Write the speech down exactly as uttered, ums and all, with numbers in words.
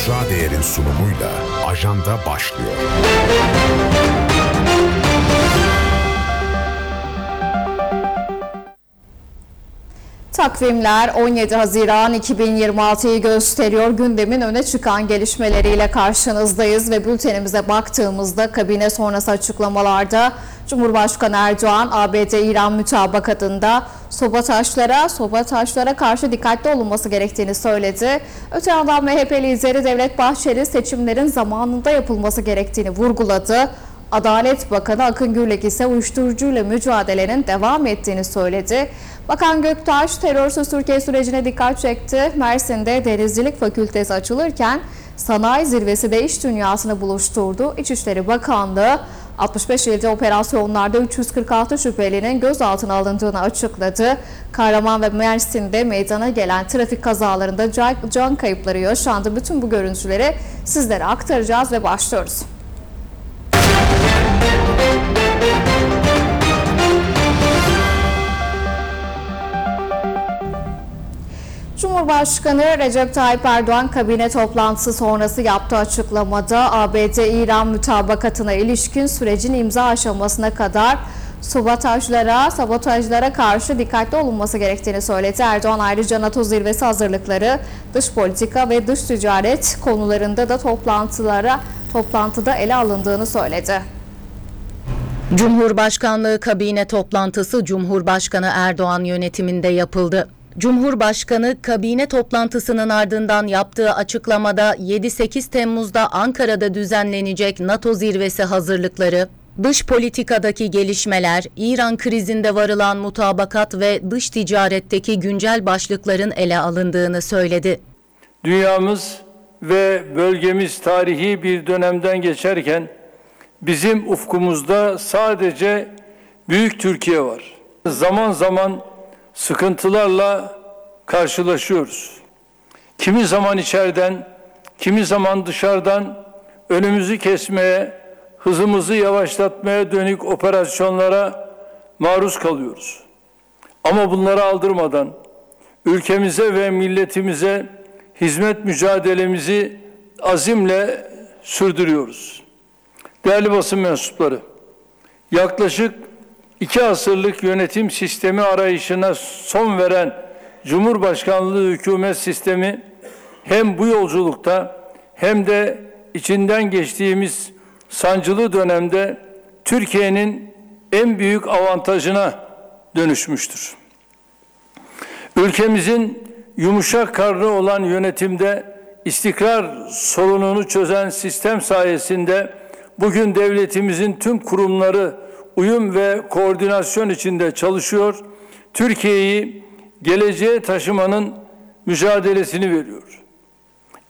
Büşra Değer'in sunumuyla Ajanda başlıyor. Takvimler on yedi Haziran iki bin yirmi altıyı gösteriyor. Gündemin öne çıkan gelişmeleriyle karşınızdayız ve bültenimize baktığımızda kabine sonrası açıklamalarda Cumhurbaşkanı Erdoğan A B D-İran mütabakatında Sobataşlara, Sobataşlara karşı dikkatli olunması gerektiğini söyledi. Öte yandan M H P lideri Devlet Bahçeli seçimlerin zamanında yapılması gerektiğini vurguladı. Adalet Bakanı Akın Gürlek ise uyuşturucuyla mücadelenin devam ettiğini söyledi. Bakan Göktaş terörsüz Türkiye sürecine dikkat çekti. Mersin'de Denizcilik Fakültesi açılırken sanayi zirvesi de iş dünyasını buluşturdu. İçişleri Bakanlığı altmış beş ilde operasyonlarda üç yüz kırk altı şüphelinin gözaltına alındığını açıkladı. Kahraman ve Mersin'de meydana gelen trafik kazalarında can kayıpları yaşandı. Bütün bu görüntüleri sizlere aktaracağız ve başlıyoruz. Cumhurbaşkanı Recep Tayyip Erdoğan kabine toplantısı sonrası yaptığı açıklamada A B D-İran mütabakatına ilişkin sürecin imza aşamasına kadar sabotajlara, sabotajlara karşı dikkatli olunması gerektiğini söyledi. Erdoğan ayrıca NATO zirvesi hazırlıkları, dış politika ve dış ticaret konularında da toplantılara toplantıda ele alındığını söyledi. Cumhurbaşkanlığı kabine toplantısı Cumhurbaşkanı Erdoğan yönetiminde yapıldı. Cumhurbaşkanı kabine toplantısının ardından yaptığı açıklamada yedi sekiz Temmuz'da Ankara'da düzenlenecek NATO zirvesi hazırlıkları, dış politikadaki gelişmeler, İran krizinde varılan mutabakat ve dış ticaretteki güncel başlıkların ele alındığını söyledi. Dünyamız ve bölgemiz tarihi bir dönemden geçerken bizim ufkumuzda sadece büyük Türkiye var. Zaman zaman sıkıntılarla karşılaşıyoruz. Kimi zaman içeriden, kimi zaman dışarıdan önümüzü kesmeye, hızımızı yavaşlatmaya dönük operasyonlara maruz kalıyoruz. Ama bunları aldırmadan ülkemize ve milletimize hizmet mücadelemizi azimle sürdürüyoruz. Değerli basın mensupları, yaklaşık İki asırlık yönetim sistemi arayışına son veren Cumhurbaşkanlığı hükümet sistemi hem bu yolculukta hem de içinden geçtiğimiz sancılı dönemde Türkiye'nin en büyük avantajına dönüşmüştür. Ülkemizin yumuşak karnı olan yönetimde istikrar sorununu çözen sistem sayesinde bugün devletimizin tüm kurumları uyum ve koordinasyon içinde çalışıyor, Türkiye'yi geleceğe taşımanın mücadelesini veriyor.